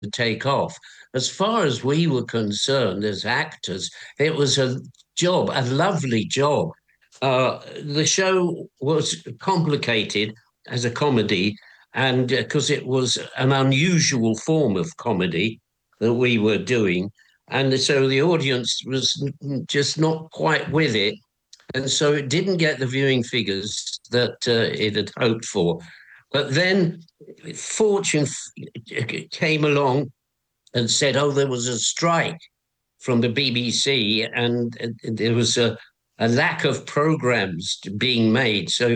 to take off. As far as we were concerned as actors, it was a job, a lovely job. The show was complicated as a comedy, and because it was an unusual form of comedy that we were doing, and so the audience was just not quite with it, and so it didn't get the viewing figures that it had hoped for. But then Fortune came along and said, "Oh, there was a strike from the BBC, and there was a lack of programs being made. So,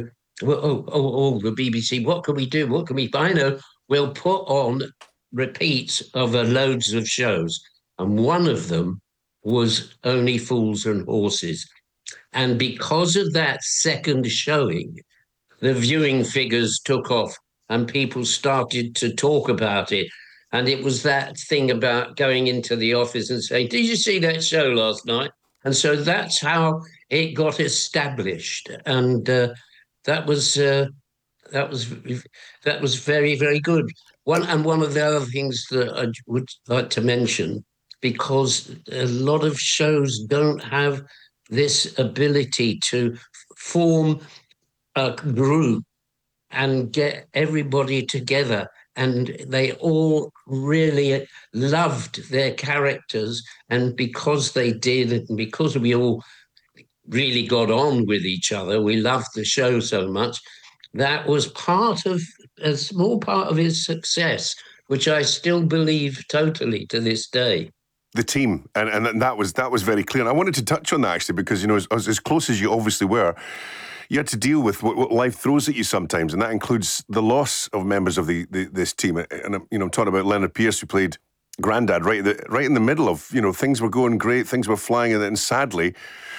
the BBC, what can we do? What can we? I know we'll put on repeats of loads of shows, and one of them was Only Fools and Horses. And because of that second showing, the viewing figures took off and people started to talk about it. And it was that thing about going into the office and saying, "Did you see that show last night?" And so that's how it got established. And that was uh, that was that was very, very good. One of the other things that I would like to mention, because a lot of shows don't have this ability to form a group and get everybody together. And they all really loved their characters. And because they did, and because we all really got on with each other, we loved the show so much, that was part of a small part of its success, which I still believe totally to this day. The team, and that was very clear. And I wanted to touch on that actually, because as close as you obviously were, you had to deal with what life throws at you sometimes, and that includes the loss of members of this team. And I'm talking about Leonard Pierce, who played Grandad, right in the middle of things were going great, things were flying, and then sadly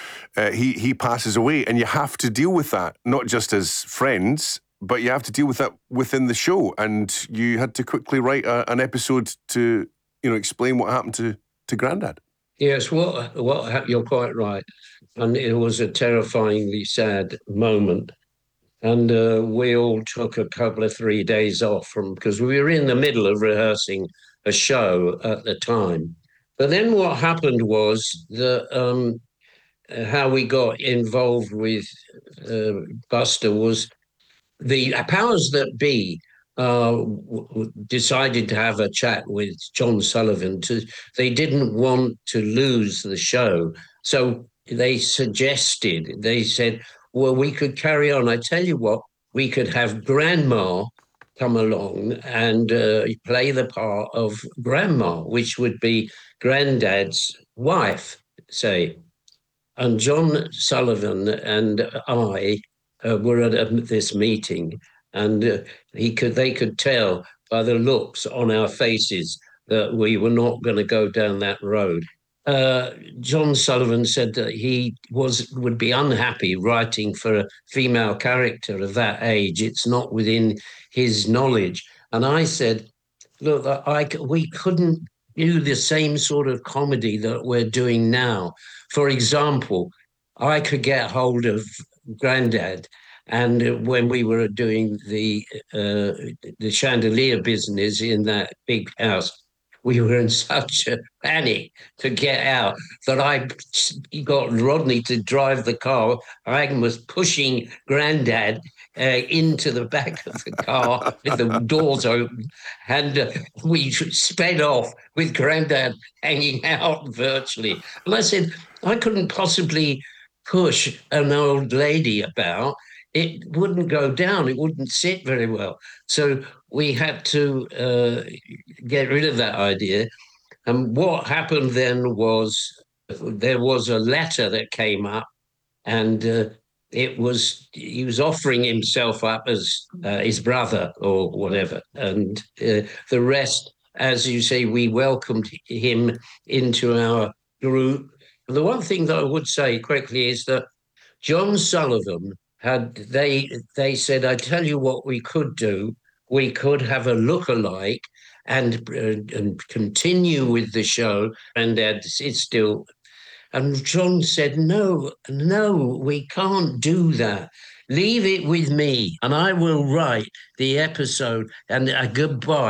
he passes away, and you have to deal with that not just as friends, but you have to deal with that within the show. And you had to quickly write an episode to explain what happened to Grandad. Yes, you're quite right, and it was a terrifyingly sad moment. And we all took a couple of 3 days off from because we were in the middle of rehearsing a show at the time. But then what happened was that how we got involved with Buster was the powers that be decided to have a chat with John Sullivan. They didn't want to lose the show. So they said, well, we could carry on. I tell you what, we could have Grandma come along and play the part of Grandma, which would be Granddad's wife, say. And John Sullivan and I were at this meeting, and they could tell by the looks on our faces that we were not going to go down that road. John Sullivan said that he would be unhappy writing for a female character of that age. It's not within his knowledge. And I said, look, we couldn't do the same sort of comedy that we're doing now. For example, I could get hold of Grandad, and when we were doing the chandelier business in that big house, we were in such a panic to get out that I got Rodney to drive the car. I was pushing Grandad into the back of the car with the doors open, and we sped off with Grandad hanging out virtually. And I said, I couldn't possibly push an old lady about. It wouldn't go down. It wouldn't sit very well. So we had to get rid of that idea. And what happened then was there was a letter that came up, and he was offering himself up as his brother or whatever, and the rest, as you say, we welcomed him into our group. The one thing that I would say quickly is that John Sullivan they said, I tell you what we could do. We could have a look-alike and continue with the show, and it's still. And John said, no, no, we can't do that. Leave it with me, and I will write the episode and a goodbye.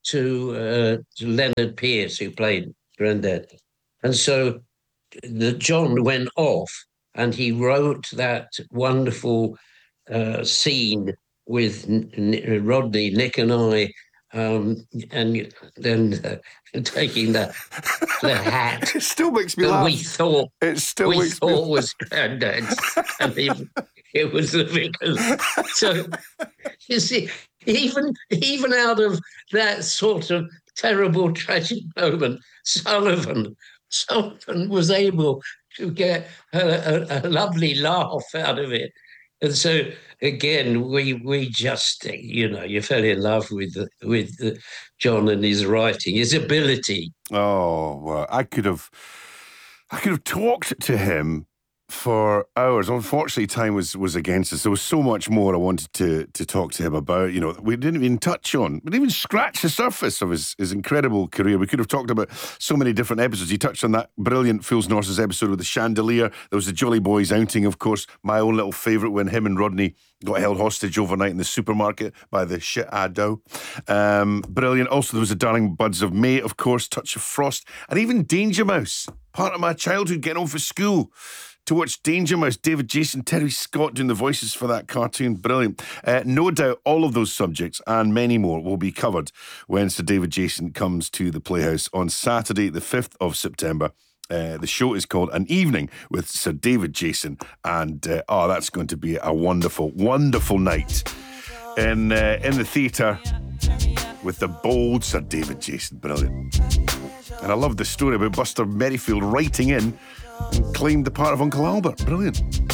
to Leonard Pierce, who played Grandad. And so John went off and he wrote that wonderful scene with Rodney, Nick, and I, and then taking the hat. It still makes me that laugh. we thought makes me was Grandad's, and it was the vicar's. So you see, even out of that sort of terrible, tragic moment, Sullivan was able to get a lovely laugh out of it. And so again, we just, you fell in love with John and his writing, his ability. Oh, well, I could have talked to him for hours. Unfortunately, time was against us. There was so much more I wanted to talk to him about. We didn't even touch on, we didn't even scratch the surface of his incredible career. We could have talked about so many different episodes. He touched on that brilliant Fools and Horses episode with the chandelier. There was the Jolly Boys outing, of course, my own little favourite, when him and Rodney got held hostage overnight in the supermarket by the shit ado. Brilliant. Also, there was the Darling Buds of May, of course, Touch of Frost, and even Danger Mouse. Part of my childhood, getting home for school to watch Danger Mouse, David Jason, Terry Scott doing the voices for that cartoon. Brilliant. No doubt all of those subjects and many more will be covered when Sir David Jason comes to the Playhouse on Saturday, the 5th of September. The show is called An Evening with Sir David Jason, and that's going to be a wonderful, wonderful night in the theatre with the bold Sir David Jason. Brilliant. And I love the story about Buster Merrifield writing in and claimed the part of Uncle Albert. Brilliant.